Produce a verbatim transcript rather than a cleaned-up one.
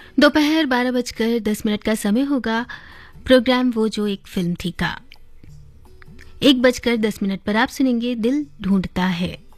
दोपहर बारह बजकर दस मिनट का समय होगा। प्रोग्राम वो जो एक फिल्म थी का एक बजकर दस मिनट पर आप सुनेंगे दिल ढूंढता है।